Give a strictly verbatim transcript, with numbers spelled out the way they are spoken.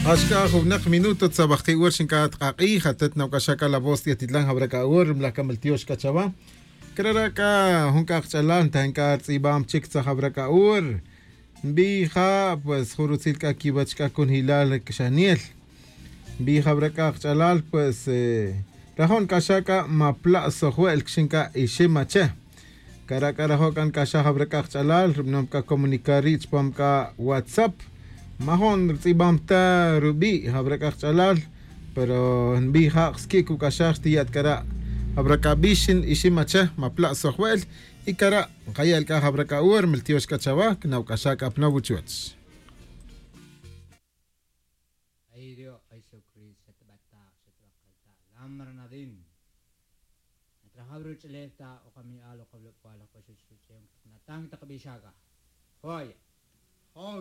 Ashka hubnak minuto tsabakti warshin ka tqaqi hatat na kashaka la voz yatitlan habraka ur mlaka maltiosh kachaba kraraka hunka chalan tanka tsibam chik tsa habraka ur bija pues jurutzilka kibachka kun hilal kshaniel bi habraka chalal pues eh, rajon kashaka mapla sohwel kshinka ishimache karaka rahokan kasha habraka chalal rubnomka komunikari chpamka whatsapp mahon tsibamta rubi habrakak chalal pero nbi haqs kiku kashaq tiyat kara habraka bishin ishimacha mapla sohwel ikara qayal ka habraka ur miltiyosh kachawa knaw kashaka apnabuchwats Airio aisokri setbata setbakalta lamar nadin trahabru cheleta o kami alo kablo pala ko susuchen natang takabishaga hoy